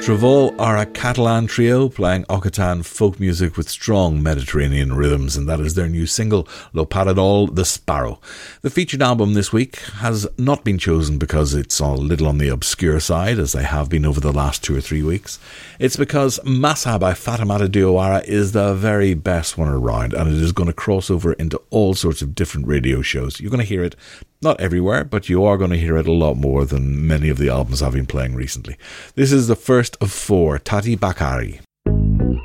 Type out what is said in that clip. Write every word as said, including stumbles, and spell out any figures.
Travol are a Catalan trio playing Occitan folk music with strong Mediterranean rhythms, and that is their new single, Lo Paradol the Sparrow. The featured album this week has not been chosen because it's a little on the obscure side, as they have been over the last two or three weeks. It's because Massa by Fatoumata Diawara is the very best one around, and it is going to cross over into all sorts of different radio shows. You're going to hear it not everywhere, but you are going to hear it a lot more than many of the albums I've been playing recently. This is the first of four, Tati Bakari.